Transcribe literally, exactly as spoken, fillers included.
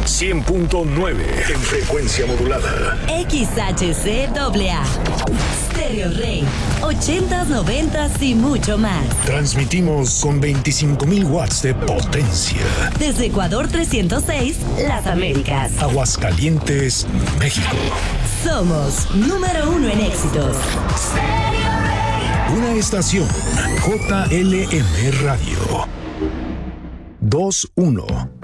cien punto nueve en frecuencia modulada. X H C A A. Stereo Rey. ochentas, noventas y mucho más. Transmitimos con veinticinco mil watts de potencia. Desde Ecuador trescientos seis, Las Américas. Aguascalientes, México. Somos número uno en éxitos. Una estación J L M Radio. dos uno.